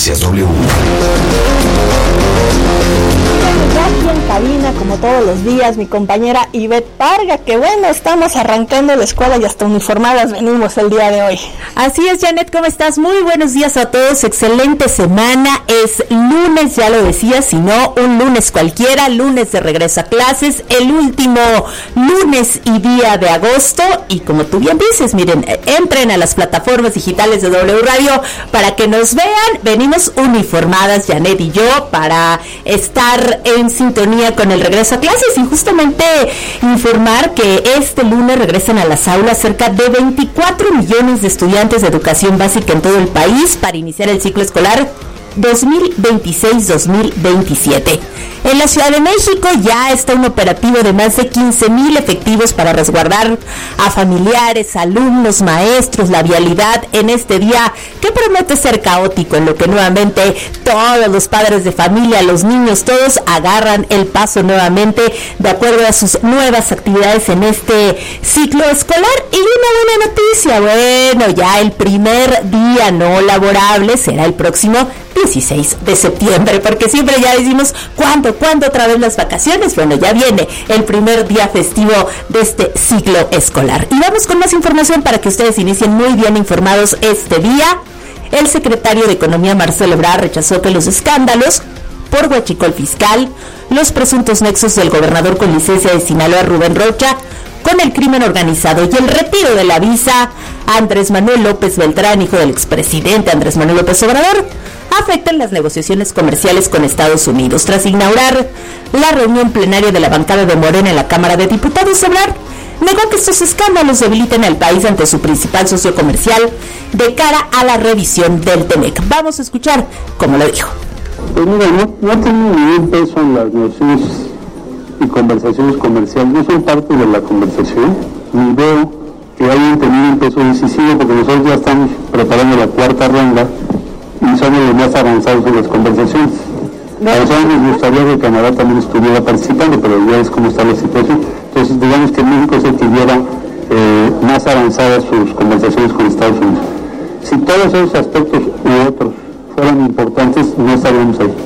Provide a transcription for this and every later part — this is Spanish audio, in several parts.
Noticias W. Aquí en cabina, como todos los días, mi compañera Ivette Parga, que bueno, estamos arrancando la escuela y hasta uniformadas venimos el día de hoy. Así es, Janet, ¿cómo estás? Muy buenos días a todos, excelente semana, es lunes, ya lo decía, si no, un lunes cualquiera, lunes de regreso a clases, el último lunes y día de agosto, y como tú bien dices, miren, entren a las plataformas digitales de W Radio para que nos vean, venimos uniformadas, Janet y yo, para estar en sintonía con el regreso a clases y justamente informar que este lunes regresan a las aulas cerca de 24 millones de estudiantes de educación básica en todo el país para iniciar el ciclo escolar 2026-2027. En la Ciudad de México ya está un operativo de más de 15,000 efectivos para resguardar a familiares, alumnos, maestros, la vialidad en este día que promete ser caótico, en lo que nuevamente todos los padres de familia, los niños, todos agarran el paso nuevamente de acuerdo a sus nuevas actividades en este ciclo escolar. Y una buena noticia, bueno, ya el primer día no laborable será el próximo 16 de septiembre, porque siempre ya decimos, ¿cuándo otra vez las vacaciones? Bueno, ya viene el primer día festivo de este ciclo escolar. Y vamos con más información para que ustedes inicien muy bien informados este día. El secretario de Economía, Marcelo Ebrard, rechazó que los escándalos por huachicol fiscal, los presuntos nexos del gobernador con licencia de Sinaloa, Rubén Rocha, con el crimen organizado y el retiro de la visa a Andrés Manuel López Beltrán, hijo del expresidente Andrés Manuel López Obrador, afectan las negociaciones comerciales con Estados Unidos. Tras inaugurar la reunión plenaria de la bancada de Morena en la Cámara de Diputados, Ebrard negó que estos escándalos debiliten al país ante su principal socio comercial de cara a la revisión del TEMEC. Vamos a escuchar cómo lo dijo. Pues mira, no tienen ningún peso en las negociaciones y conversaciones comerciales, no son parte de la conversación, ni veo que hayan tenido un peso decisivo, porque nosotros ya estamos preparando la cuarta ronda y somos los más avanzados en las conversaciones. A nosotros nos gustaría que Canadá también estuviera participando, pero ya es como está la situación. Entonces, digamos que México se tuviera más avanzadas sus conversaciones con Estados Unidos. Si todos esos aspectos u otros fueran importantes, no estaríamos ahí.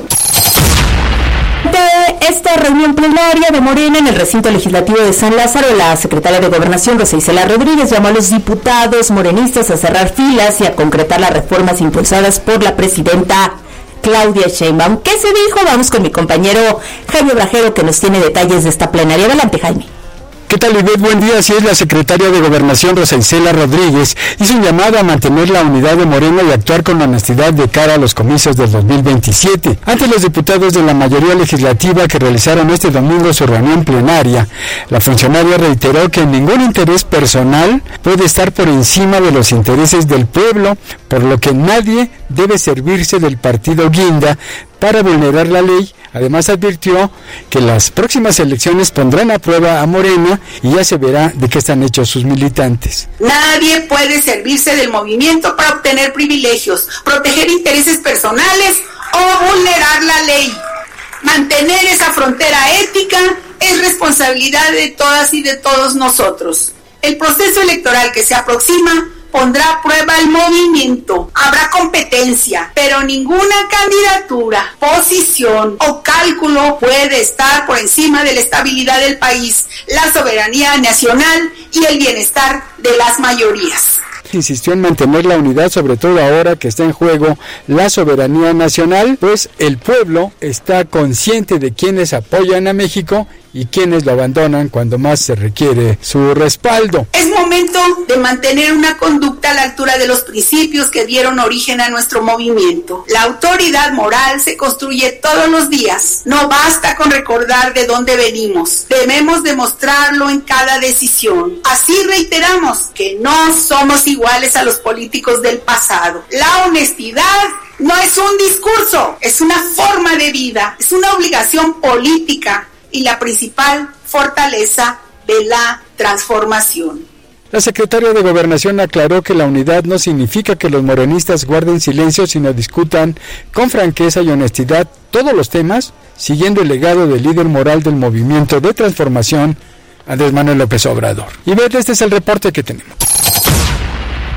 De esta reunión plenaria de Morena en el recinto legislativo de San Lázaro, la secretaria de Gobernación, Rosa Isela Rodríguez, llamó a los diputados morenistas a cerrar filas y a concretar las reformas impulsadas por la presidenta Claudia Sheinbaum. ¿Qué se dijo? Vamos con mi compañero Jaime Brajero, que nos tiene detalles de esta plenaria. Adelante, Jaime. ¿Qué tal, Ivette? Buen día. Así es, la secretaria de Gobernación, Rosa Isela Rodríguez, hizo un llamado a mantener la unidad de Morena y actuar con honestidad de cara a los comicios del 2027. Ante los diputados de la mayoría legislativa que realizaron este domingo su reunión plenaria, la funcionaria reiteró que ningún interés personal puede estar por encima de los intereses del pueblo, por lo que nadie debe servirse del partido guinda para vulnerar la ley. Además advirtió que las próximas elecciones pondrán a prueba a Morena y ya se verá de qué están hechos sus militantes. Nadie puede servirse del movimiento para obtener privilegios, proteger intereses personales o vulnerar la ley. Mantener esa frontera ética es responsabilidad de todas y de todos nosotros. El proceso electoral que se aproxima pondrá a prueba el movimiento. Habrá competencia, pero ninguna candidatura, posición o cálculo puede estar por encima de la estabilidad del país, la soberanía nacional y el bienestar de las mayorías. Insistió en mantener la unidad, sobre todo ahora que está en juego la soberanía nacional, pues el pueblo está consciente de quienes apoyan a México y quienes lo abandonan cuando más se requiere su respaldo. Es momento de mantener una conducta a la altura de los principios que dieron origen a nuestro movimiento. La autoridad moral se construye todos los días. No basta con recordar de dónde venimos. Debemos demostrarlo en cada decisión. Así reiteramos que no somos iguales a los políticos del pasado. La honestidad no es un discurso, es una forma de vida, es una obligación política y la principal fortaleza de la transformación. La secretaria de Gobernación aclaró que la unidad no significa que los morenistas guarden silencio, sino discutan con franqueza y honestidad todos los temas, siguiendo el legado del líder moral del movimiento de transformación, Andrés Manuel López Obrador. Y este es el reporte que tenemos.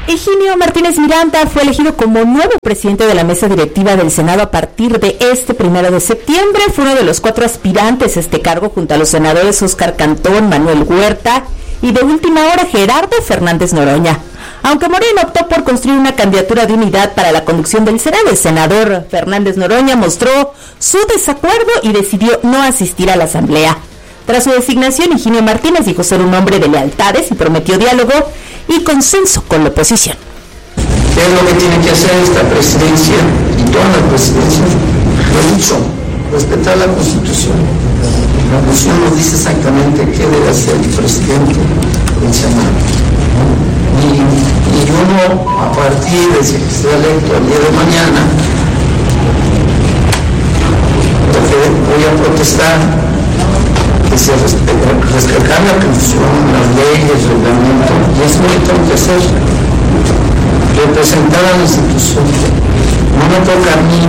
Higinio Martínez Miranda fue elegido como nuevo presidente de la mesa directiva del Senado a partir de este 1 de septiembre. Fue uno de los 4 aspirantes a este cargo junto a los senadores Óscar Cantón, Manuel Huerta y de última hora Gerardo Fernández Noroña. Aunque Morena optó por construir una candidatura de unidad para la conducción del Senado, el senador Fernández Noroña mostró su desacuerdo y decidió no asistir a la asamblea. Tras su designación, Higinio Martínez dijo ser un hombre de lealtades y prometió diálogo y consenso con la oposición. ¿Qué es lo que tiene que hacer esta presidencia y todas las presidencias? Lo dicho, respetar la Constitución. La Constitución nos dice exactamente qué debe hacer el presidente del Senado. Y uno, a partir de si sea electo el día de mañana, lo que voy a protestar que se respetar la Constitución, las leyes, el reglamento, y eso lo que tengo que hacer, representar a la institución. No me toca a mí